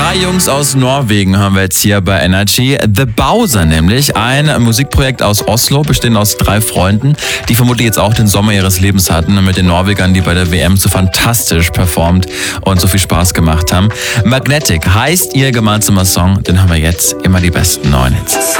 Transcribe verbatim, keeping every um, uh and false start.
Drei Jungs aus Norwegen haben wir jetzt hier bei Energy. The Bowser nämlich, ein Musikprojekt aus Oslo, bestehend aus drei Freunden, die vermutlich jetzt auch den Sommer ihres Lebens hatten mit den Norwegern, die bei der W M so fantastisch performt und so viel Spaß gemacht haben. Magnetic heißt ihr gemeinsamer Song, den haben wir jetzt, immer die besten neuen Hits.